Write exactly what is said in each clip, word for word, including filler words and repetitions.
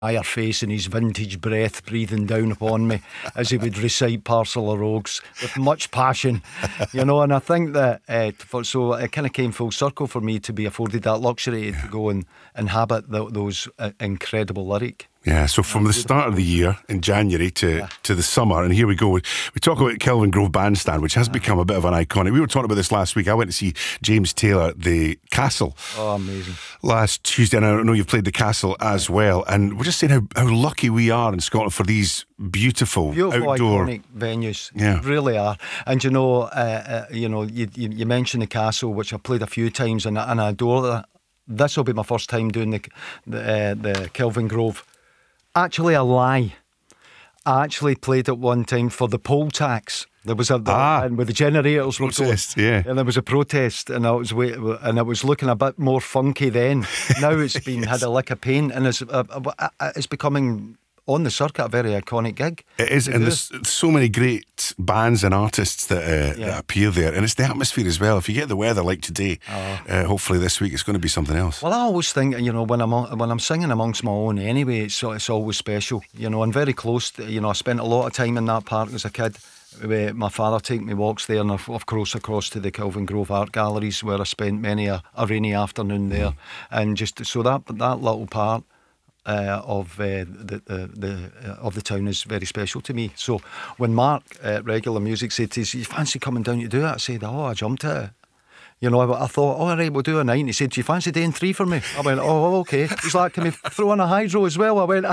entire face and his vintage breath breathing down upon me as he would recite Parcel of Rogues with much passion, you know. And I think that uh, for, so it kind of came full circle for me to be afforded that luxury yeah. to go and inhabit the, those uh, incredible lyric. Yeah, so from the start of the year in January to, yeah. to the summer, and here we go. We, we talk about Kelvin Grove Bandstand, which has yeah. become a bit of an iconic. We were talking about this last week. I went to see James Taylor at the Castle. Oh, amazing. Last Tuesday, and I know you've played the Castle as well. And we're just saying how, how lucky we are in Scotland for these beautiful, beautiful outdoor iconic venues. Yeah. Really are. And you know, uh, uh, you know, you, you, you mentioned the Castle, which I've played a few times, and, and I adore that. This will be my first time doing the the, uh, the Kelvin Grove. Actually, a lie. I actually played it one time for the poll tax. There was a ah, and with the generators were protest, going, yeah, and there was a protest, and I was and it was looking a bit more funky then. Now it's been yes. had a lick of paint, and it's uh, it's becoming on the circuit a very iconic gig. It is, and there's so many great bands and artists that, uh, yeah. that appear there, and it's the atmosphere as well. If you get the weather like today, oh. uh, hopefully this week it's going to be something else. Well, I always think, you know, when I'm when I'm singing amongst my own anyway, it's it's always special, you know. And very close to, you know, I spent a lot of time in that park as a kid. My father taking me walks there, and of course across to the Kelvin Grove Art Galleries, where I spent many a, a rainy afternoon there, mm. and just so that that little part. Uh, of uh, the the, the uh, of the town is very special to me. So when Mark at Regular Music said to us, "You fancy coming down to do it?" I said, "Oh, I jumped at it." You know, I, I thought, "Oh, all right, we'll do a night." And he said, "Do you fancy doing three for me?" I went, "Oh, okay." He's like, "Can we throw in a hydro as well?" I went,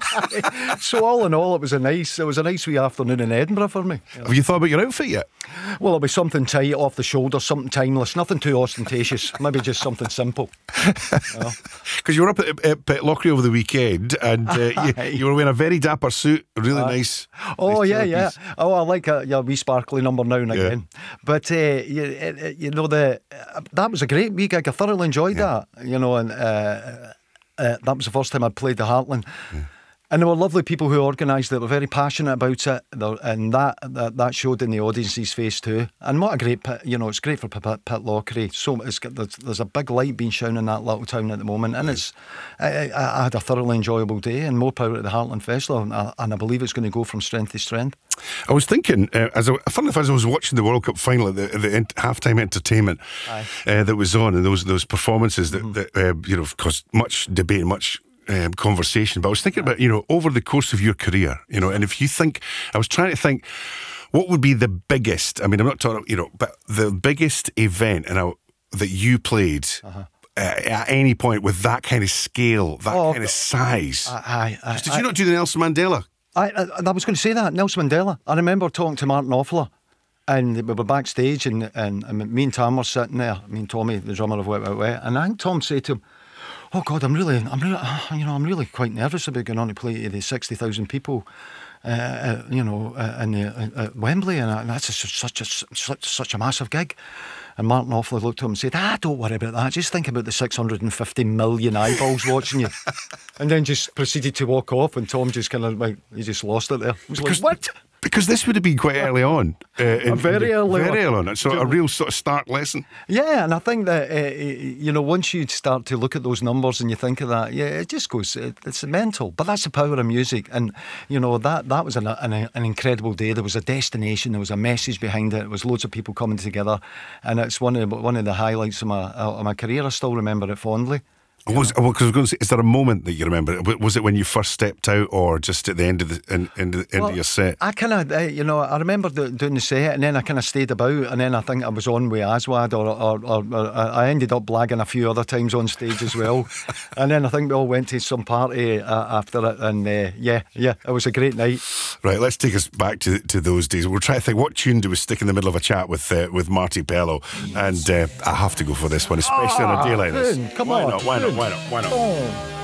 so all in all, it was a nice, it was a nice wee afternoon in Edinburgh for me. You know? Have you thought about your outfit yet? Well, it'll be something tight off the shoulder, something timeless, nothing too ostentatious. Maybe just something simple. Because you, know? you were up at, at Pitlochry over the weekend, and uh, you, you were wearing a very dapper suit, really uh, nice. Oh nice yeah, yeah. piece. Oh, I like a, yeah, wee sparkly number now and again. Yeah. But uh, you, you know, the uh, that was a great wee gig. I thoroughly enjoyed yeah. that. You know, and uh, uh, that was the first time I'd played the Heartland. Yeah. And there were lovely people who organised it. They were very passionate about it, and that, that that showed in the audience's face too. And what a great pit, you know, it's great for Pitlochry. So it's got, there's, there's a big light being shone in that little town at the moment, and it's I, I had a thoroughly enjoyable day, and more power at the Heartland Festival, and I, and I believe it's going to go from strength to strength. I was thinking, uh, as I, funny enough, as I was watching the World Cup final, at the, the ent- halftime entertainment uh, that was on, and those those performances that, mm-hmm. that uh, you know, caused much debate, much. Um, conversation, but I was thinking about, you know, over the course of your career, you know, and if you think, I was trying to think, what would be the biggest, I mean, I'm not talking, you know, but the biggest event and I, that you played uh-huh. uh, at any point with that kind of scale, that oh, kind of size. I, I, I, Did you I, not do the Nelson Mandela? I, I, I was going to say that, Nelson Mandela. I remember talking to Martin Offler, and we were backstage, and, and, and me and Tom were sitting there, me and Tommy, the drummer of Wet Wet Wet, and I think Tom said to him, "Oh God, I'm really, I'm really, you know, I'm really quite nervous about going on to play to the sixty thousand people, uh, uh, you know, uh, in the, uh, at Wembley, and, and that's a, such a such such a massive gig." And Martin Offler looked at him and said, "Ah, don't worry about that. Just think about the six hundred fifty million eyeballs watching you," and then just proceeded to walk off. And Tom just kind of like he just lost it there. He was because, like, "What?" Because this would have been quite early on. Uh, in, very early very on. early on. So a real sort of start lesson. Yeah, and I think that, uh, you know, once you start to look at those numbers and you think of that, yeah, it just goes, it, it's mental. But that's the power of music. And, you know, that, that was an, an, an incredible day. There was a destination, there was a message behind it. It was loads of people coming together. And it's one of the, one of the highlights of my, of my career. I still remember it fondly. Was, well, cause I was going to say, is there a moment that you remember? Was it when you first stepped out, or just at the end of the in, in the end well, of your set? I kind of, uh, you know, I remember do, doing the set, and then I kind of stayed about, and then I think I was on with Aswad, or, or, or, or I ended up blagging a few other times on stage as well. And then I think we all went to some party uh, after it, and uh, yeah, yeah, it was a great night. Right, let's take us back to to those days. We'll try to think, what tune do we stick in the middle of a chat with uh, with Marty Bello? And uh, I have to go for this one, especially oh, on a day like this. Come why on, not? Why not? Why not? Why not? Oh.